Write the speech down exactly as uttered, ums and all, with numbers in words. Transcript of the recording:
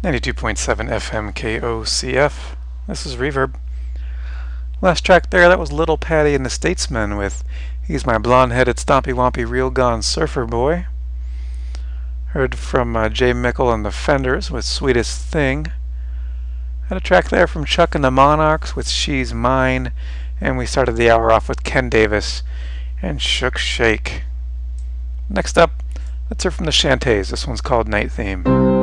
ninety-two point seven F M K O C F. This is Reverb. Last track there, that was Little Patty and the Statesmen with He's My Blonde-Headed Stompy Wompy Real Gone Surfer Boy. Heard from uh, Jay Mickle and the Fenders with Sweetest Thing. Had a track there from Chuck and the Monarchs with She's Mine. And we started the hour off with Ken Davis and Shook Shake. Next up, let's hear from the Shantays. This one's called Night Theme.